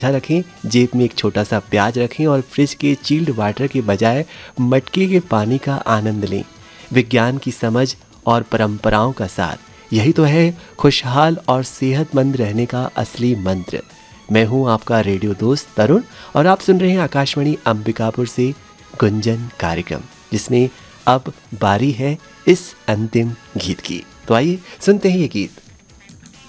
रखें, जेब में एक छोटा सा प्याज रखें और फ्रिज के चिल्ड वाटर के बजाय मटके के पानी का आनंद लें। विज्ञान की समझ और परंपराओं का साथ, यही तो है खुशहाल और सेहतमंद रहने का असली मंत्र। मैं हूं आपका रेडियो दोस्त तरुण और आप सुन रहे हैं आकाशवाणी अंबिकापुर से गुंजन कार्यक्रम, जिसमें अब बारी है इस अंतिम गीत की। तो आइए सुनते हैं ये गीत।